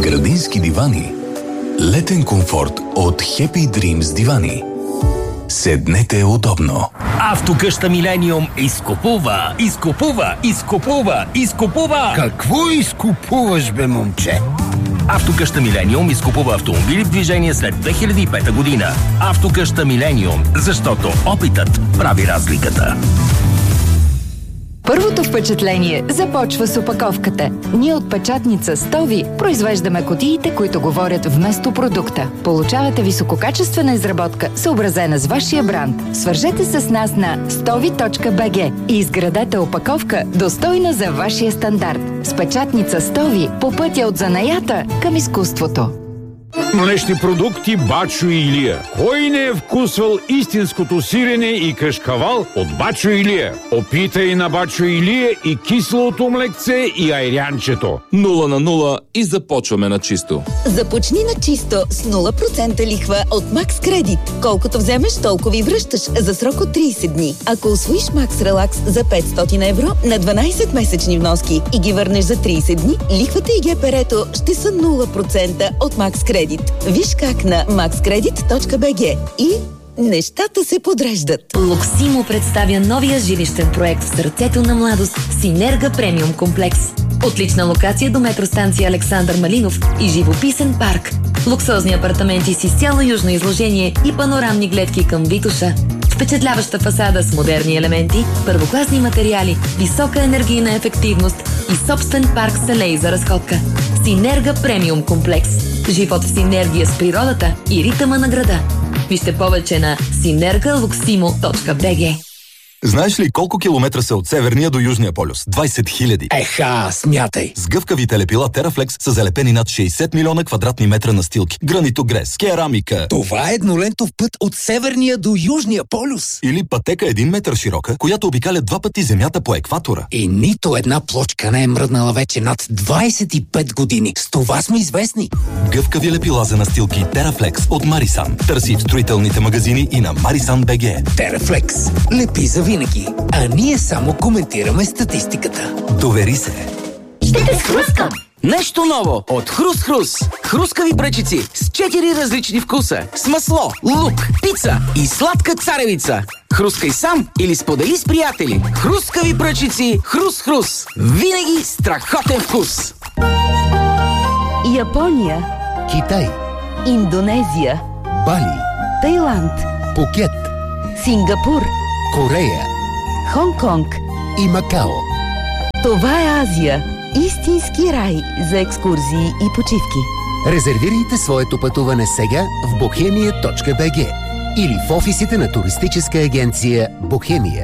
Градински дивани. Летен комфорт от Happy Dreams дивани. Седнете удобно. Автокъща Милениум изкупува! Какво изкупуваш, бе, момче? Автокъща Милениум изкупува автомобили в движение след 2005 година. Автокъща Милениум, защото опитът прави разликата. Първото впечатление започва с опаковката. Ние от печатница Стови произвеждаме кутиите, които говорят вместо продукта. Получавате висококачествена изработка, съобразена с вашия бранд. Свържете се с нас на stovi.bg и изградете опаковка, достойна за вашия стандарт. С печатница Стови по пътя от занаята към изкуството. Млечни продукти Бачо и Илия. Кой не е вкусвал истинското сирене и кашкавал от Бачо и Илия? Опитай на Бачо и Илия и киселото млекце и айрянчето. 0/0 и започваме на чисто. Започни на чисто с 0% лихва от Max Credit. Колкото вземеш, толкова и връщаш за срок от 30 дни. Ако усвоиш Max Relax за 500 евро на 12 месечни вноски и ги върнеш за 30 дни, лихвата и ГПР-то ще са 0% от Max Credit. Виж как на maxcredit.bg и нещата се подреждат. Луксимо представя новия жилищен проект в сърцето на младост Синерга премиум комплекс. Отлична локация до метростанция Александър Малинов и живописен парк. Луксозни апартаменти с изцяло южно изложение и панорамни гледки към Витоша. Впечатляваща фасада с модерни елементи, първокласни материали, висока енергийна ефективност и собствен парк с алеи за разходка. Синерга премиум комплекс. Живот в синергия с природата и ритъма на града. Вижте повече на synergaluximo.bg. Знаеш ли колко километра са от Северния до Южния полюс? 20 000. Еха, смятай. С гъвкавите лепила Терафлекс са залепени над 60 милиона квадратни метра настилки. Гранитогрес, керамика. Това е еднолентов път от Северния до Южния полюс. Или пътека 1 метър широка, която обикаля 2 пъти Земята по екватора. И нито една плочка не е мръднала вече над 25 години. С това сме известни. Гъвкави лепила за настилки Терафлекс от Марисан. Търси в строителните магазини и на Marisan.bg. Терафлекс. Лепи за винаги. А ние само коментираме статистиката. Довери се. Ще те схрускам! Нещо ново от Хрус-Хрус. Хрускави пречици с 4 различни вкуса. С масло, лук, пица и сладка царевица. Хрускай сам или сподели с приятели. Хрускави пречици Хрус-Хрус. Винаги страхотен вкус. Япония, Китай, Индонезия, Бали, Тайланд, Пукет, Сингапур, Корея, Хонг-Конг и Макао. Това е Азия. Истински рай за екскурзии и почивки. Резервирайте своето пътуване сега в bohemia.bg или в офисите на туристическа агенция Бохемия.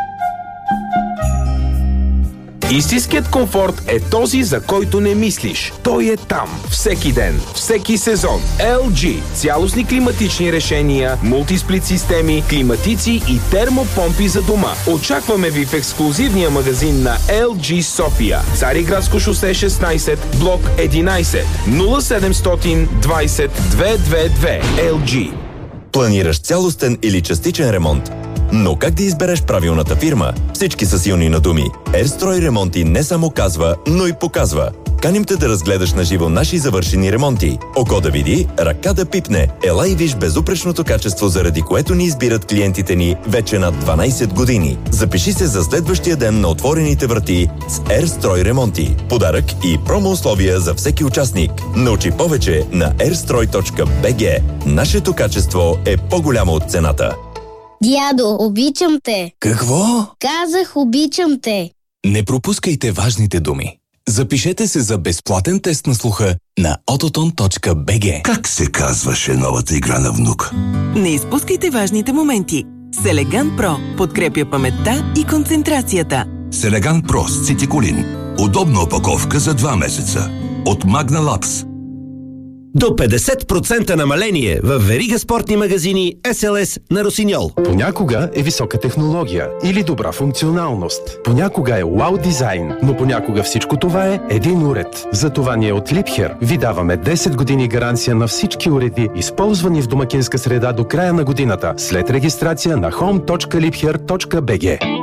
Истинският комфорт е този, за който не мислиш. Той е там. Всеки ден, всеки сезон. LG. Цялостни климатични решения, мултисплит системи, климатици и термопомпи за дома. Очакваме ви в ексклузивния магазин на LG София. Цариградско шосе 16, блок 11, 0700 20 222. LG. Планираш цялостен или частичен ремонт? Но как да избереш правилната фирма? Всички са силни на думи. Ерстрой ремонти не само казва, но и показва. Каним те да разгледаш на живо наши завършени ремонти. Око да види, ръка да пипне. Ела и виж безупречното качество, заради което ни избират клиентите ни вече над 12 години. Запиши се за следващия ден на отворените врати с Ерстрой ремонти. Подарък и промо условия за всеки участник. Научи повече на airstroi.bg. Нашето качество е по-голямо от цената. Дядо, обичам те. Какво? Казах, обичам те. Не пропускайте важните думи. Запишете се за безплатен тест на слуха на autoton.bg. Как се казваше новата игра на внук? Не изпускайте важните моменти. Селеган Про подкрепя паметта и концентрацията. Селеган Про с цитиколин. Удобна опаковка за 2 месеца. От Magna Labs. До 50% намаление в верига спортни магазини SLS на Росиньол. Понякога е висока технология или добра функционалност. Понякога е вау дизайн, но понякога всичко това е един уред. Затова ние от Liebherr ви даваме 10 години гаранция на всички уреди, използвани в домакинска среда до края на годината, след регистрация на home.liebherr.bg.